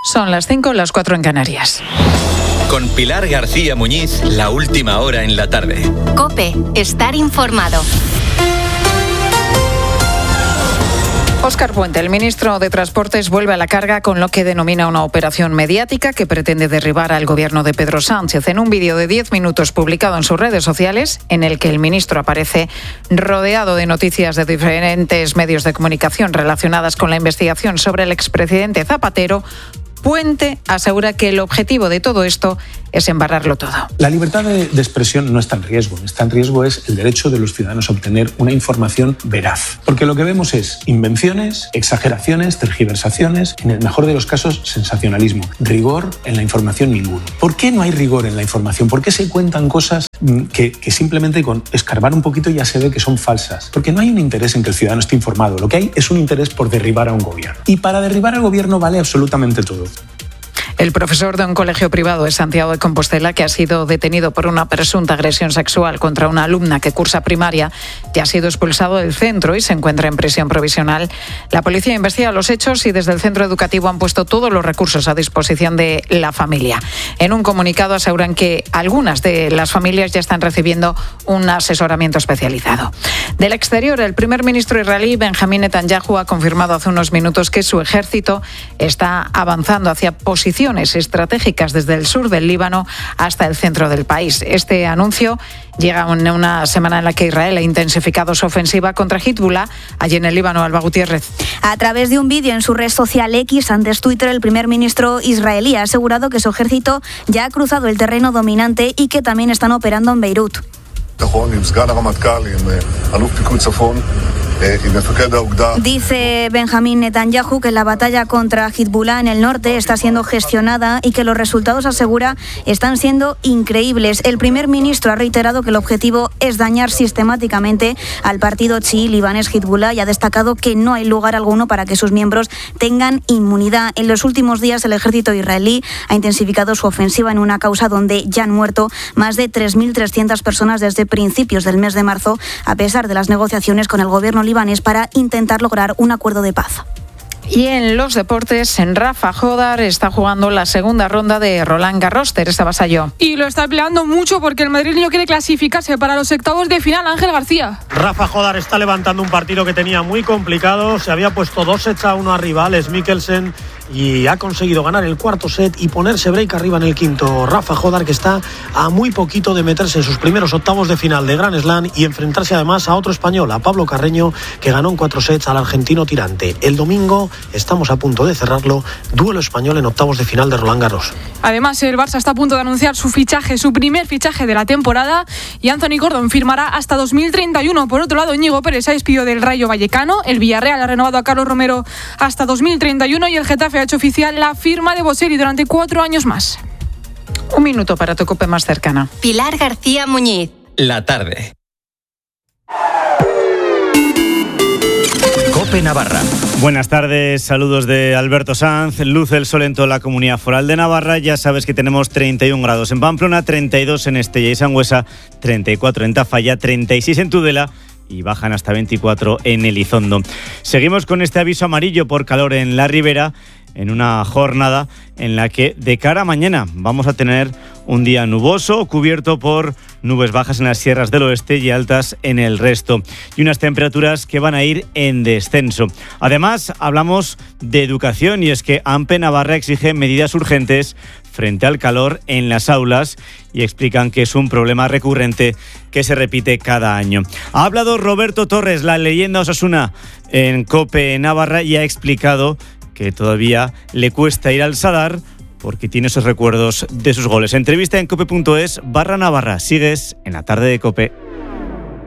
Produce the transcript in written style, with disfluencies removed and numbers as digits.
Son las 5, las 4 en Canarias. Con Pilar García Muñiz, la última hora en la tarde. COPE, estar informado. Óscar Puente, el ministro de Transportes, vuelve a la carga con lo que denomina una operación mediática que pretende derribar al gobierno de Pedro Sánchez. En un vídeo de 10 minutos publicado en sus redes sociales, en el que el ministro aparece rodeado de noticias de diferentes medios de comunicación relacionadas con la investigación sobre el expresidente Zapatero, Puente asegura que el objetivo de todo esto es embarrarlo todo. La libertad de expresión no está en riesgo. Está en riesgo es el derecho de los ciudadanos a obtener una información veraz. Porque lo que vemos es invenciones, exageraciones, tergiversaciones, en el mejor de los casos, sensacionalismo. Rigor en la información ninguno. ¿Por qué no hay rigor en la información? ¿Por qué se cuentan cosas que simplemente con escarbar un poquito ya se ve que son falsas? Porque no hay un interés en que el ciudadano esté informado. Lo que hay es un interés por derribar a un gobierno. Y para derribar al gobierno vale absolutamente todo. El profesor de un colegio privado de Santiago de Compostela, que ha sido detenido por una presunta agresión sexual contra una alumna que cursa primaria, ya ha sido expulsado del centro y se encuentra en prisión provisional. La policía investiga los hechos y desde el centro educativo han puesto todos los recursos a disposición de la familia. En un comunicado aseguran que algunas de las familias ya están recibiendo un asesoramiento especializado. Del exterior, el primer ministro israelí Benjamín Netanyahu ha confirmado hace unos minutos que su ejército está avanzando hacia posiciones estratégicas desde el sur del Líbano hasta el centro del país. Este anuncio llega en una semana en la que Israel ha intensificado su ofensiva contra Hezbollah allí en el Líbano. Alba Gutiérrez. A través de un vídeo en su red social X, antes Twitter, el primer ministro israelí ha asegurado que su ejército ya ha cruzado el terreno dominante y que también están operando en Beirut. Dice Benjamín Netanyahu que la batalla contra Hezbollah en el norte está siendo gestionada y que los resultados, asegura, están siendo increíbles. El primer ministro ha reiterado que el objetivo es dañar sistemáticamente al partido chií libanés Hezbollah y ha destacado que no hay lugar alguno para que sus miembros tengan inmunidad. En los últimos días el ejército israelí ha intensificado su ofensiva en una causa donde ya han muerto más de 3.300 personas desde principios del mes de marzo, a pesar de las negociaciones con el gobierno libanés para intentar lograr un acuerdo de paz. Y en los deportes, en Rafa Jodar está jugando la segunda ronda de Roland Garros. Teresa Vasallo. Y lo está peleando mucho porque el madrileño quiere clasificarse para los octavos de final. Ángel García. Rafa Jodar está levantando un partido que tenía muy complicado. Se había puesto 2-1 a rivales Mikkelsen y ha conseguido ganar el cuarto set y ponerse break arriba en el quinto. Rafa Jodar, que está a muy poquito de meterse en sus primeros octavos de final de Grand Slam y enfrentarse además a otro español, a Pablo Carreño, que ganó en 4 sets al argentino Tirante. El domingo estamos a punto de cerrarlo, duelo español en octavos de final de Roland Garros. Además, el Barça está a punto de anunciar su primer fichaje de la temporada, y Anthony Gordon firmará hasta 2031. Por otro lado, Íñigo Pérez se despidió del Rayo Vallecano, el Villarreal ha renovado a Carlos Romero hasta 2031 y el Getafe ha hecho oficial la firma de Boselli durante 4 años más. Un minuto para tu COPE más cercana. Pilar García Muñiz. La tarde. COPE Navarra. Buenas tardes, saludos de Alberto Sanz. Luce el sol en toda la Comunidad Foral de Navarra. Ya sabes que tenemos 31 grados en Pamplona, 32 en Estella y Sangüesa, 34 en Tafalla, 36 en Tudela y bajan hasta 24 en Elizondo. Seguimos con este aviso amarillo por calor en la Ribera, en una jornada en la que de cara a mañana vamos a tener un día nuboso, cubierto por nubes bajas en las sierras del oeste y altas en el resto, y unas temperaturas que van a ir en descenso. Además, hablamos de educación, y es que AMPE Navarra exige medidas urgentes frente al calor en las aulas y explican que es un problema recurrente que se repite cada año. Ha hablado Roberto Torres, la leyenda osasuna, en COPE Navarra, y ha explicado que todavía le cuesta ir al Sadar porque tiene esos recuerdos de sus goles. Entrevista en cope.es/Navarra. Sigues en la tarde de COPE.